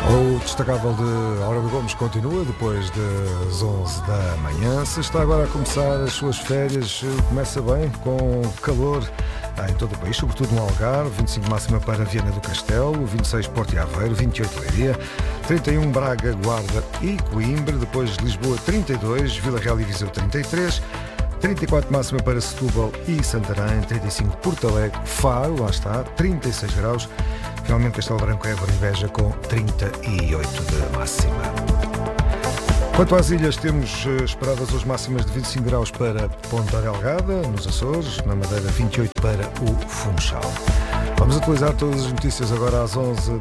O destacável de Aurélio Gomes continua depois das 11 da manhã. Se está agora a começar as suas férias, começa bem, com calor em todo o país, sobretudo no Algarve. 25 máxima para Viana do Castelo, 26 Porto e Aveiro, 28 Leiria, 31 Braga, Guarda e Coimbra, depois Lisboa 32, Vila Real e Viseu 33, 34 máxima para Setúbal e Santarém, 35 Porto Alegre, Faro, lá está, 36 graus. Finalmente Castelo Branco, Évora e Beja com 38 de máxima. Quanto às ilhas, temos esperadas hoje máximas de 25 graus para Ponta Delgada, nos Açores, na Madeira 28 para o Funchal. Vamos atualizar todas as notícias agora às 11